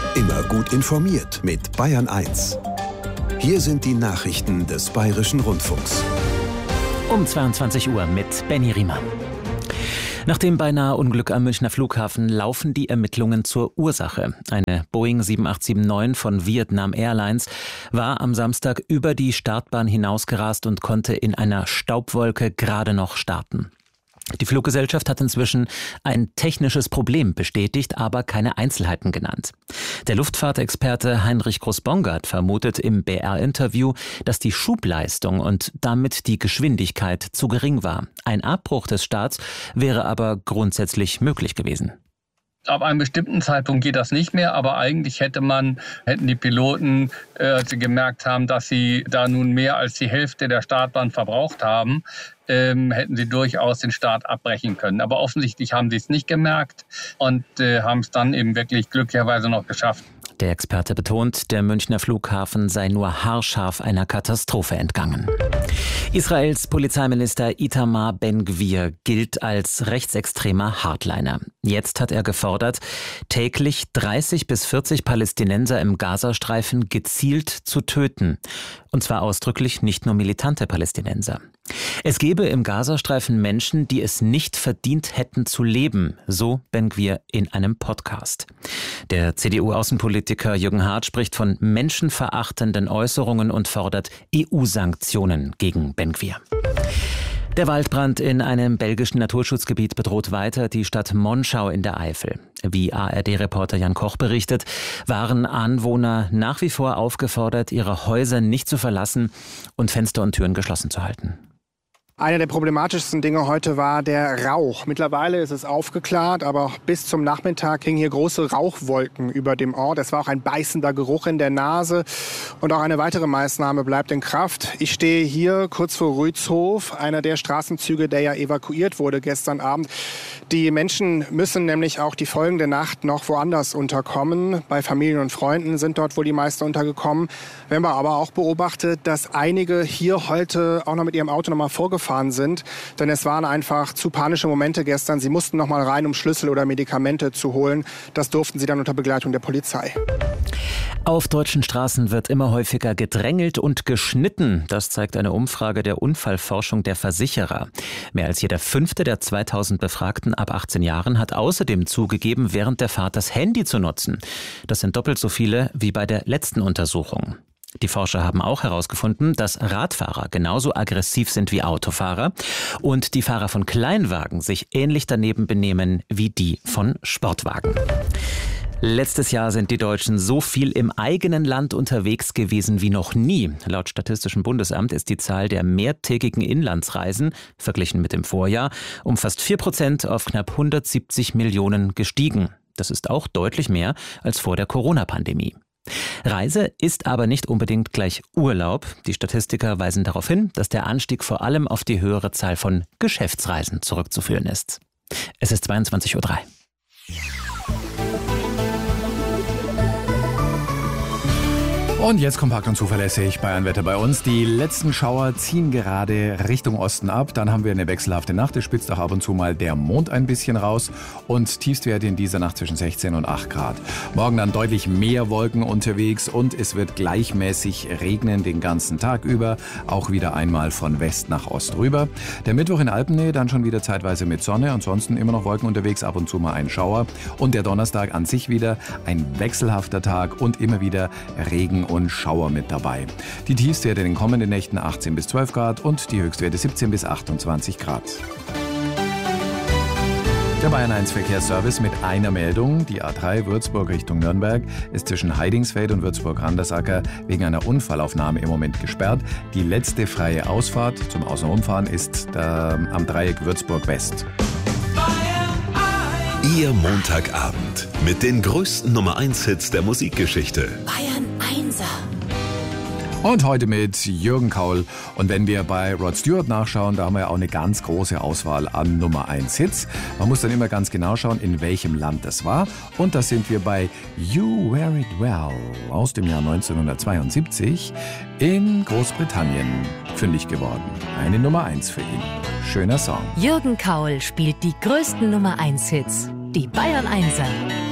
Immer gut informiert mit Bayern 1. Hier sind die Nachrichten des Bayerischen Rundfunks. Um 22 Uhr mit Benny Riemer. Nach dem beinahe Unglück am Münchner Flughafen laufen die Ermittlungen zur Ursache. Eine Boeing 7879 von Vietnam Airlines war am Samstag über die Startbahn hinausgerast und konnte in einer Staubwolke gerade noch starten. Die Fluggesellschaft hat inzwischen ein technisches Problem bestätigt, aber keine Einzelheiten genannt. Der Luftfahrtexperte Heinrich Groß-Bongard vermutet im BR-Interview, dass die Schubleistung und damit die Geschwindigkeit zu gering war. Ein Abbruch des Starts wäre aber grundsätzlich möglich gewesen. Ab einem bestimmten Zeitpunkt geht das nicht mehr, aber eigentlich hätten die Piloten, als sie gemerkt haben, dass sie da nun mehr als die Hälfte der Startbahn verbraucht haben, hätten sie durchaus den Start abbrechen können. Aber offensichtlich haben sie es nicht gemerkt und haben es dann eben wirklich glücklicherweise noch geschafft. Der Experte betont, der Münchner Flughafen sei nur haarscharf einer Katastrophe entgangen. Israels Polizeiminister Itamar Ben-Gvir gilt als rechtsextremer Hardliner. Jetzt hat er gefordert, täglich 30 bis 40 Palästinenser im Gazastreifen gezielt zu töten. Und zwar ausdrücklich nicht nur militante Palästinenser. Es gebe im Gazastreifen Menschen, die es nicht verdient hätten zu leben, so Ben-Gvir in einem Podcast. Der CDU-Außenpolitiker Jürgen Hart spricht von menschenverachtenden Äußerungen und fordert EU-Sanktionen gegen Ben-Gvir. Der Waldbrand in einem belgischen Naturschutzgebiet bedroht weiter die Stadt Monschau in der Eifel. Wie ARD-Reporter Jan Koch berichtet, waren Anwohner nach wie vor aufgefordert, ihre Häuser nicht zu verlassen und Fenster und Türen geschlossen zu halten. Eine der problematischsten Dinge heute war der Rauch. Mittlerweile ist es aufgeklärt, aber bis zum Nachmittag hingen hier große Rauchwolken über dem Ort. Es war auch ein beißender Geruch in der Nase. Und auch eine weitere Maßnahme bleibt in Kraft. Ich stehe hier kurz vor Rützhof, einer der Straßenzüge, der ja evakuiert wurde gestern Abend. Die Menschen müssen nämlich auch die folgende Nacht noch woanders unterkommen. Bei Familien und Freunden sind dort wohl die meisten untergekommen. Wir haben aber auch beobachtet, dass einige hier heute auch noch mit ihrem Auto noch mal vorgefahren sind, denn es waren einfach zu panische Momente gestern. Sie mussten noch mal rein, um Schlüssel oder Medikamente zu holen. Das durften sie dann unter Begleitung der Polizei. Auf deutschen Straßen wird immer häufiger gedrängelt und geschnitten. Das zeigt eine Umfrage der Unfallforschung der Versicherer. Mehr als jeder Fünfte der 2000 Befragten ab 18 Jahren hat außerdem zugegeben, während der Fahrt das Handy zu nutzen. Das sind doppelt so viele wie bei der letzten Untersuchung. Die Forscher haben auch herausgefunden, dass Radfahrer genauso aggressiv sind wie Autofahrer und die Fahrer von Kleinwagen sich ähnlich daneben benehmen wie die von Sportwagen. Letztes Jahr sind die Deutschen so viel im eigenen Land unterwegs gewesen wie noch nie. Laut Statistischem Bundesamt ist die Zahl der mehrtägigen Inlandsreisen, verglichen mit dem Vorjahr, um fast 4% auf knapp 170 Millionen gestiegen. Das ist auch deutlich mehr als vor der Corona-Pandemie. Reise ist aber nicht unbedingt gleich Urlaub. Die Statistiker weisen darauf hin, dass der Anstieg vor allem auf die höhere Zahl von Geschäftsreisen zurückzuführen ist. Es ist 22:03 Uhr. Und jetzt kompakt und zuverlässig Bayernwetter bei uns. Die letzten Schauer ziehen gerade Richtung Osten ab. Dann haben wir eine wechselhafte Nacht. Es spitzt auch ab und zu mal der Mond ein bisschen raus. Und Tiefstwerte in dieser Nacht zwischen 16 und 8 Grad. Morgen dann deutlich mehr Wolken unterwegs und es wird gleichmäßig regnen den ganzen Tag über. Auch wieder einmal von West nach Ost rüber. Der Mittwoch in Alpennähe dann schon wieder zeitweise mit Sonne. Ansonsten immer noch Wolken unterwegs, ab und zu mal ein Schauer. Und der Donnerstag an sich wieder ein wechselhafter Tag und immer wieder Regen und Schauer mit dabei. Die Tiefstwerte in den kommenden Nächten 18 bis 12 Grad und die Höchstwerte 17 bis 28 Grad. Der Bayern 1 Verkehrsservice mit einer Meldung. Die A3 Würzburg Richtung Nürnberg ist zwischen Heidingsfeld und Würzburg-Randersacker wegen einer Unfallaufnahme im Moment gesperrt. Die letzte freie Ausfahrt zum Außenrumfahren ist am Dreieck Würzburg West. Ihr Montagabend mit den größten Nummer 1 Hits der Musikgeschichte. Bayern 1er. Und heute mit Jürgen Kaul. Und wenn wir bei Rod Stewart nachschauen, da haben wir ja auch eine ganz große Auswahl an Nummer 1 Hits. Man muss dann immer ganz genau schauen, in welchem Land das war. Und da sind wir bei You Wear It Well aus dem Jahr 1972 in Großbritannien fündig geworden. Eine Nummer 1 für ihn. Schöner Song. Jürgen Kaul spielt die größten Nummer 1 Hits. Die Bayern 1er.